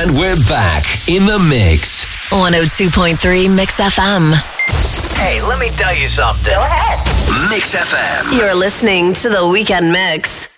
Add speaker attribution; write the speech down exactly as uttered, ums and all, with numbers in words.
Speaker 1: And we're back in the mix.
Speaker 2: one oh two point three Mix F M.
Speaker 3: Hey, let me tell you something.
Speaker 4: Go ahead.
Speaker 1: Mix F M.
Speaker 2: You're listening to The Weekend Mix.